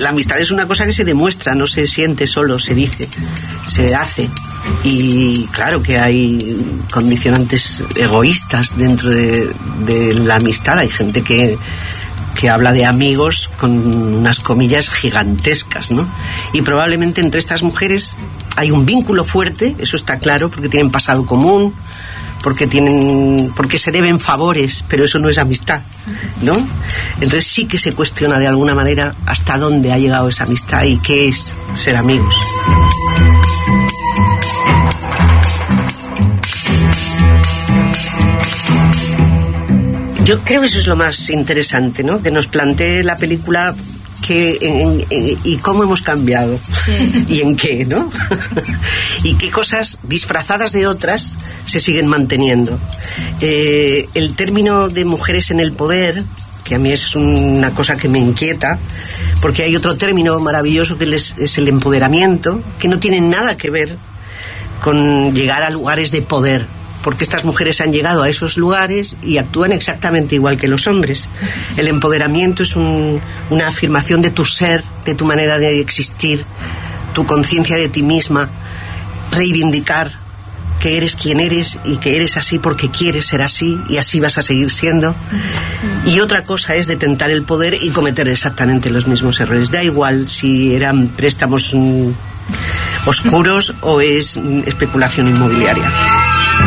la amistad es una cosa que se demuestra, no se siente solo, se dice, se hace. Y claro que hay condicionantes egoístas dentro de la amistad. Hay gente que habla de amigos con unas comillas gigantescas, ¿no? Y probablemente entre estas mujeres hay un vínculo fuerte, eso está claro, porque tienen pasado común, porque se deben favores, pero eso no es amistad, ¿no? Entonces sí que se cuestiona de alguna manera hasta dónde ha llegado esa amistad y qué es ser amigos. Yo creo que eso es lo más interesante, ¿no? Que nos plantee la película y cómo hemos cambiado, sí. Y en qué, ¿no? Y qué cosas disfrazadas de otras se siguen manteniendo. El término de mujeres en el poder, que a mí es una cosa que me inquieta, porque hay otro término maravilloso que es el empoderamiento, que no tiene nada que ver con llegar a lugares de poder, porque estas mujeres han llegado a esos lugares y actúan exactamente igual que los hombres. El empoderamiento es una afirmación de tu ser, de tu manera de existir, tu conciencia de ti misma, reivindicar que eres quien eres y que eres así porque quieres ser así y así vas a seguir siendo. Y otra cosa es detentar el poder y cometer exactamente los mismos errores. Da igual si eran préstamos oscuros o es especulación inmobiliaria.